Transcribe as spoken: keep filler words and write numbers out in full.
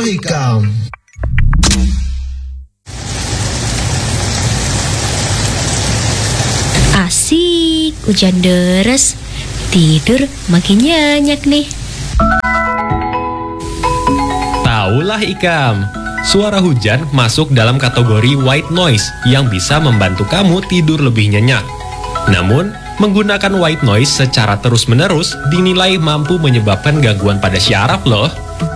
Hikam. Asik, hujan deras. Tidur makin nyenyak nih. Taulah Ikam, suara hujan masuk dalam kategori white noise yang bisa membantu kamu tidur lebih nyenyak. Namun, menggunakan white noise secara terus-menerus dinilai mampu menyebabkan gangguan pada syaraf loh.